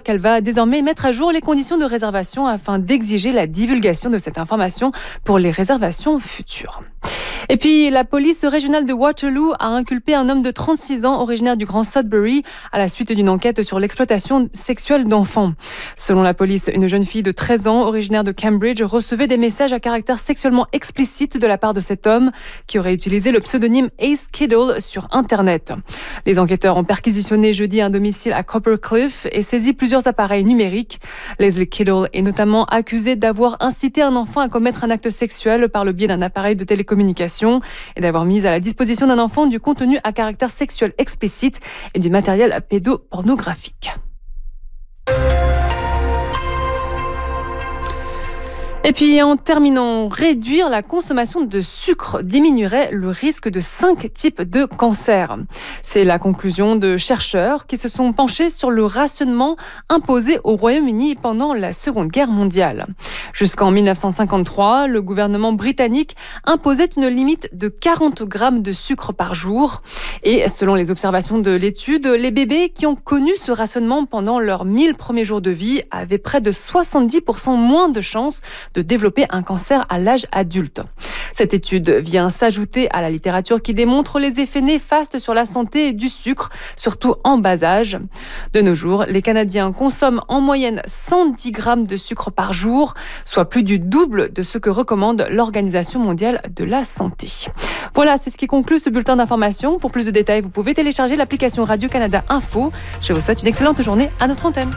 qu'elle va désormais mettre à jour les conditions de réservation afin d'exiger la divulgation de cette information pour les réservations futures. Et puis, la police régionale de Waterloo a inculpé un homme de 36 ans, originaire du Grand Sudbury, à la suite d'une enquête sur l'exploitation sexuelle d'enfants. Selon la police, une jeune fille de 13 ans, originaire de Cambridge, recevait des messages à caractère sexuellement explicite de la part de cet homme, qui aurait utilisé le pseudonyme Ace Kiddle sur Internet. Les enquêteurs ont perquisitionné jeudi un domicile à Coppercliff et saisi plusieurs appareils numériques. Leslie Kiddle est notamment accusée d'avoir incité un enfant à commettre un acte sexuel par le biais d'un appareil de télécommunication et d'avoir mis à la disposition d'un enfant du contenu à caractère sexuel explicite et du matériel pédopornographique. Et puis en terminant, réduire la consommation de sucre diminuerait le risque de 5 types de cancers. C'est la conclusion de chercheurs qui se sont penchés sur le rationnement imposé au Royaume-Uni pendant la Seconde Guerre mondiale. Jusqu'en 1953, le gouvernement britannique imposait une limite de 40 grammes de sucre par jour. Et selon les observations de l'étude, les bébés qui ont connu ce rationnement pendant leurs 1000 premiers jours de vie avaient près de 70% moins de chances de développer un cancer à l'âge adulte. Cette étude vient s'ajouter à la littérature qui démontre les effets néfastes sur la santé du sucre, surtout en bas âge. De nos jours, les Canadiens consomment en moyenne 110 grammes de sucre par jour, soit plus du double de ce que recommande l'Organisation mondiale de la santé. Voilà, c'est ce qui conclut ce bulletin d'information. Pour plus de détails, vous pouvez télécharger l'application Radio-Canada Info. Je vous souhaite une excellente journée à notre antenne.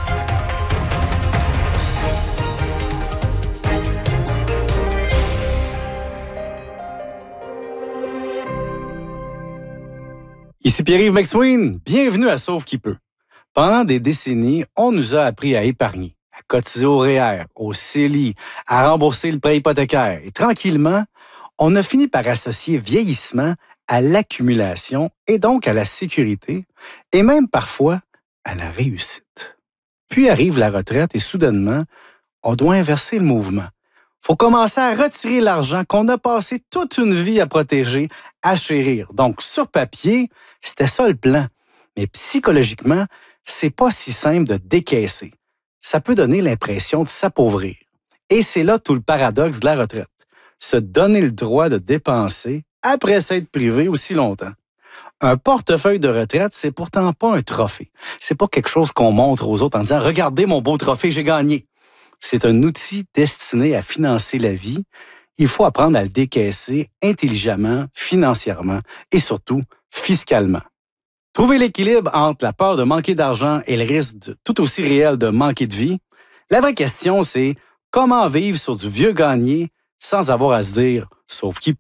Ici Pierre-Yves McSween, bienvenue à Sauve qui peut. Pendant des décennies, on nous a appris à épargner, à cotiser au REER, au CELI, à rembourser le prêt hypothécaire. Et tranquillement, on a fini par associer vieillissement à l'accumulation et donc à la sécurité et même parfois à la réussite. Puis arrive la retraite et soudainement, on doit inverser le mouvement. Faut commencer à retirer l'argent qu'on a passé toute une vie à protéger, à chérir. Donc, sur papier, c'était ça le plan. Mais psychologiquement, c'est pas si simple de décaisser. Ça peut donner l'impression de s'appauvrir. Et c'est là tout le paradoxe de la retraite. Se donner le droit de dépenser après s'être privé aussi longtemps. Un portefeuille de retraite, c'est pourtant pas un trophée. C'est pas quelque chose qu'on montre aux autres en disant « Regardez mon beau trophée, j'ai gagné ». C'est un outil destiné à financer la vie. Il faut apprendre à le décaisser intelligemment, financièrement et surtout fiscalement. Trouver l'équilibre entre la peur de manquer d'argent et le risque tout aussi réel de manquer de vie, la vraie question c'est comment vivre sur du vieux gagné sans avoir à se dire « sauf qui peut ».